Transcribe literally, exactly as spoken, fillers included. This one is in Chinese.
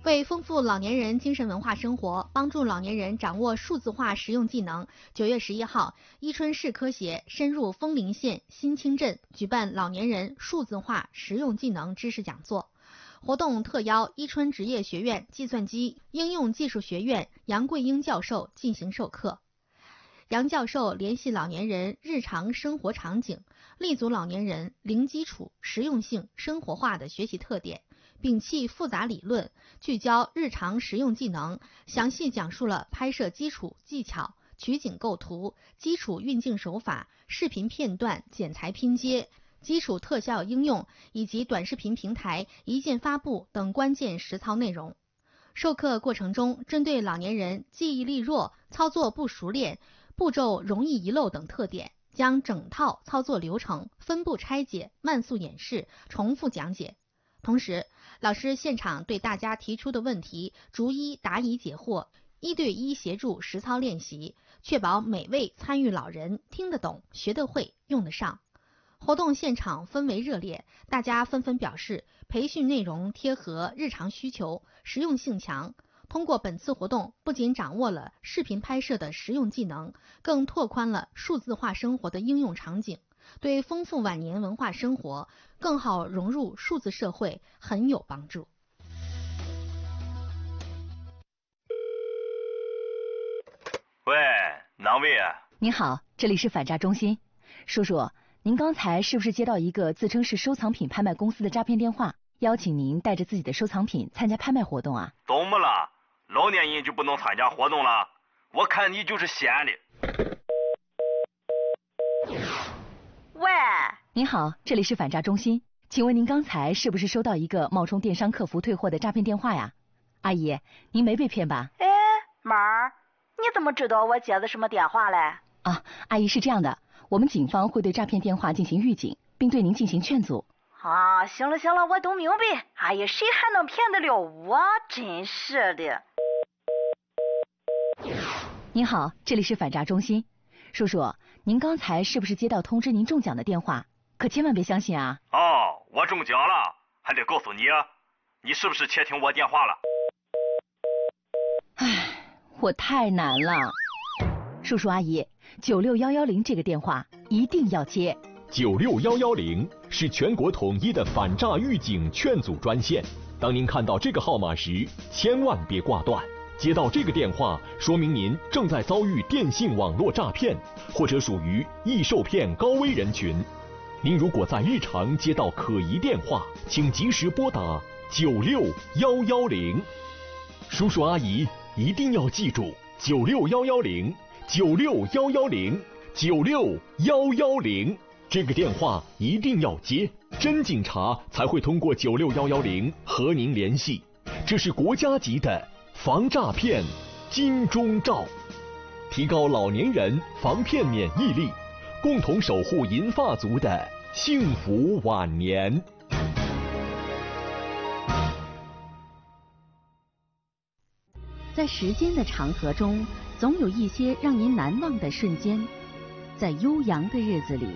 为丰富老年人精神文化生活，帮助老年人掌握数字化实用技能，九月十一号，伊春市科协深入枫林县新清镇举办老年人数字化实用技能知识讲座。活动特邀伊春职业学院计算机应用技术学院杨桂英教授进行授课。杨教授联系老年人日常生活场景，立足老年人零基础、实用性、生活化的学习特点，摒弃复杂理论，聚焦日常实用技能，详细讲述了拍摄基础技巧、取景构图、基础运镜手法、视频片段剪裁拼接、基础特效应用以及短视频平台一键发布等关键实操内容。授课过程中，针对老年人记忆力弱、操作不熟练、步骤容易遗漏等特点，将整套操作流程分步拆解、慢速演示、重复讲解。同时，老师现场对大家提出的问题逐一答疑解惑，一对一协助实操练习，确保每位参与老人听得懂、学得会、用得上。活动现场氛围热烈，大家纷纷表示培训内容贴合日常需求，实用性强。通过本次活动，不仅掌握了视频拍摄的实用技能，更拓宽了数字化生活的应用场景，对丰富晚年文化生活、更好融入数字社会很有帮助。 喂，哪位啊？ 您好，这里是反诈中心。叔叔，您刚才是不是接到一个自称是收藏品拍卖公司的诈骗电话，邀请您带着自己的收藏品参加拍卖活动啊？ 怎么了？老年人就不能参加活动了？我看你就是闲的。 喂， 您好，这里是反诈中心，请问您刚才是不是收到一个冒充电商客服退货的诈骗电话呀？阿姨，您没被骗吧？ 哎，妈儿，你怎么知道我接的什么电话嘞？ 啊，阿姨是这样的，我们警方会对诈骗电话进行预警，并对您进行劝阻。 啊，行了行了，我都明白。哎呀，谁还能骗得了我？真是的。 您好，这里是反诈中心。叔叔，您刚才是不是接到通知您中奖的电话？可千万别相信啊！ 哦，我中奖了，还得告诉你啊，你是不是窃听我电话了？ 唉，我太难了。叔叔阿姨，九六幺幺零这个电话一定要接。 九六幺幺零是全国统一的反诈预警劝阻专线。当您看到这个号码时，千万别挂断。接到这个电话，说明您正在遭遇电信网络诈骗，或者属于易受骗高危人群。您如果在日常接到可疑电话，请及时拨打九六幺幺零。叔叔阿姨一定要记住九六幺幺零，九六幺幺零，九六幺幺零。这个电话一定要接，真警察才会通过九六幺幺零和您联系。这是国家级的防诈骗金钟罩，提高老年人防骗免疫力，共同守护银发族的幸福晚年。 在时间的长河中，总有一些让您难忘的瞬间，在悠扬的日子里，